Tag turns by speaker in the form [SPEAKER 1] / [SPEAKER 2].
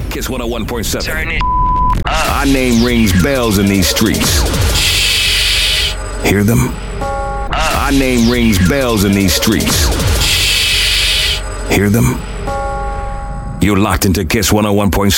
[SPEAKER 1] Kiss 101.7.
[SPEAKER 2] Turn it
[SPEAKER 1] Our name rings bells in these streets. Hear them? Our name rings bells in these streets. Hear them? You're locked into Kiss 101.7.